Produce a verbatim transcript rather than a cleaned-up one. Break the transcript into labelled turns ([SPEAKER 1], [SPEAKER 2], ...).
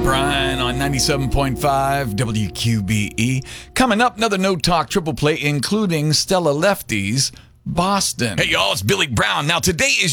[SPEAKER 1] Brian on ninety-seven point five W Q B E. Coming up, another No Talk triple play, including Stella Lefty's Boston. Hey, y'all, it's Billy Brown. Now, today is